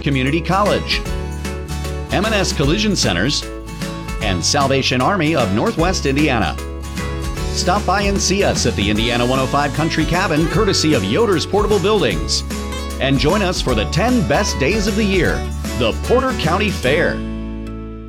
Community College, M&S Collision Centers, and Salvation Army of Northwest Indiana. Stop by and see us at the Indiana 105 Country Cabin, courtesy of Yoder's Portable Buildings. And join us for the 10 best days of the year, the Porter County Fair.